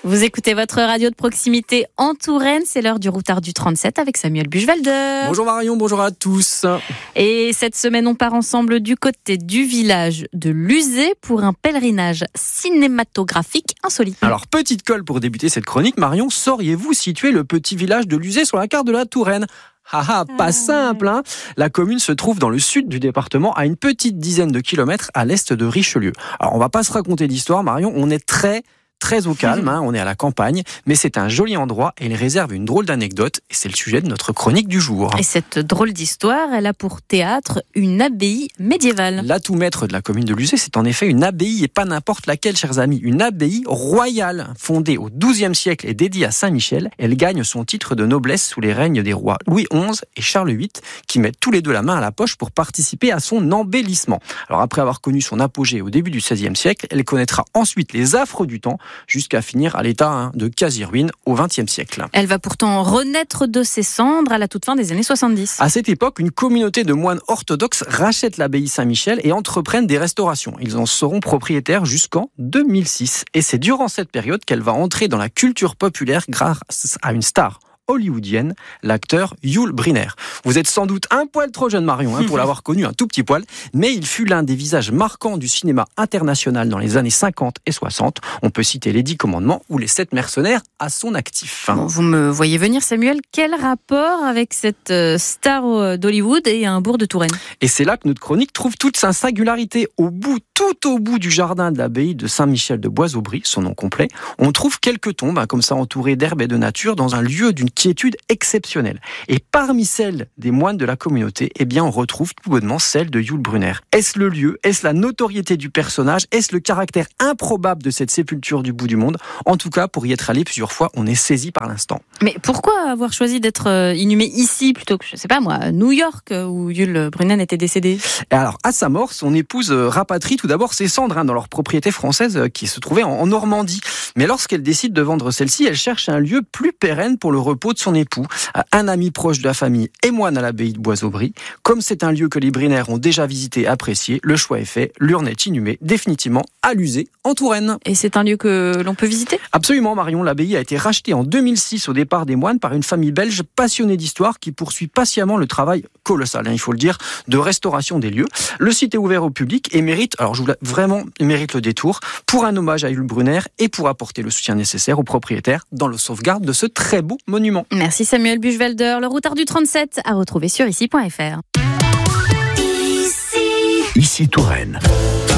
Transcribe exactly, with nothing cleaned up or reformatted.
Vous écoutez votre radio de proximité en Touraine, c'est l'heure du routard du trente-sept avec Samuel Buchwalder. Bonjour Marion, bonjour à tous. Et cette semaine, on part ensemble du côté du village de Luzé pour un pèlerinage cinématographique insolite. Alors, petite colle pour débuter cette chronique, Marion, sauriez-vous situer le petit village de Luzé sur la carte de la Touraine ? Haha, pas simple, hein. La commune se trouve dans le sud du département, à une petite dizaine de kilomètres à l'est de Richelieu. Alors, on va pas se raconter d'histoire, Marion, on est très... très au calme, hein, on est à la campagne, mais c'est un joli endroit et il réserve une drôle d'anecdote et c'est le sujet de notre chronique du jour. Et cette drôle d'histoire, elle a pour théâtre une abbaye médiévale. L'atout maître de la commune de Luzé, c'est en effet une abbaye et pas n'importe laquelle, chers amis, une abbaye royale, fondée au douzième siècle et dédiée à Saint-Michel. Elle gagne son titre de noblesse sous les règnes des rois Louis onze et Charles huit, qui mettent tous les deux la main à la poche pour participer à son embellissement. Alors après avoir connu son apogée au début du seizième siècle, elle connaîtra ensuite les affres du temps, jusqu'à finir à l'état hein, de quasi-ruine au vingtième siècle. Elle va pourtant renaître de ses cendres à la toute fin des années soixante-dix. À cette époque, une communauté de moines orthodoxes rachète l'abbaye Saint-Michel et entreprennent des restaurations. Ils en seront propriétaires jusqu'en deux mille six. Et c'est durant cette période qu'elle va entrer dans la culture populaire grâce à une star hollywoodienne, l'acteur Yul Brynner. Vous êtes sans doute un poil trop jeune, Marion, hein, pour l'avoir connu, un tout petit poil, mais il fut l'un des visages marquants du cinéma international dans les années cinquante et soixante. On peut citer Les Dix Commandements ou Les Sept Mercenaires à son actif. Bon, vous me voyez venir, Samuel. Quel rapport avec cette star d'Hollywood et un bourg de Touraine ? Et c'est là que notre chronique trouve toute sa singularité. Au bout, tout au bout du jardin de l'abbaye de Saint-Michel de Bois-Aubry, son nom complet, on trouve quelques tombes, hein, comme ça entourées d'herbes et de nature, dans un lieu d'une quiétude exceptionnelle. Et parmi celles des moines de la communauté, eh bien, on retrouve tout bonnement celle de Yul Brynner. Est-ce le lieu ? Est-ce la notoriété du personnage ? Est-ce le caractère improbable de cette sépulture du bout du monde ? En tout cas, pour y être allé plusieurs fois, on est saisi par l'instant. Mais pourquoi avoir choisi d'être inhumé ici plutôt que, je sais pas moi, à New York, où Yul Brynner était décédé ? Et alors, à sa mort, son épouse rapatrie tout d'abord ses cendres hein, dans leur propriété française qui se trouvait en, en Normandie. Mais lorsqu'elle décide de vendre celle-ci, elle cherche un lieu plus pérenne pour le repos de son époux. Un ami proche de la famille est moine à l'abbaye de Bois-Aubry. Comme c'est un lieu que les Brynner ont déjà visité et apprécié, le choix est fait. L'urne est inhumée définitivement à Luzé, en Touraine. Et c'est un lieu que l'on peut visiter ? Absolument, Marion. L'abbaye a été rachetée en deux mille six au départ des moines par une famille belge passionnée d'histoire qui poursuit patiemment le travail colossal, hein, il faut le dire, de restauration des lieux. Le site est ouvert au public et mérite, alors je vous vraiment, mérite le détour pour un hommage à Yul Brynner et pour apporter le soutien nécessaire aux propriétaires dans la sauvegarde de ce très beau monument. Merci Samuel Buchwalder. Le routard du trente-sept à retrouver sur ici point f r. Ici, ici Touraine.